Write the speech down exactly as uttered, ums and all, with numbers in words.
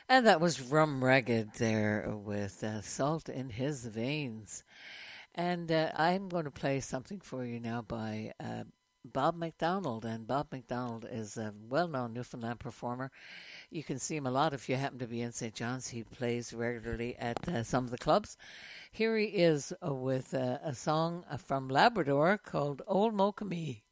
And that was Rum Ragged there with uh, Salt in His Veins. And uh, I'm going to play something for you now by uh, Bob McDonald. And Bob McDonald is a well known Newfoundland performer. You can see him a lot if you happen to be in Saint John's. He plays regularly at uh, some of the clubs. Here he is uh, with uh, a song from Labrador called Old Mokami.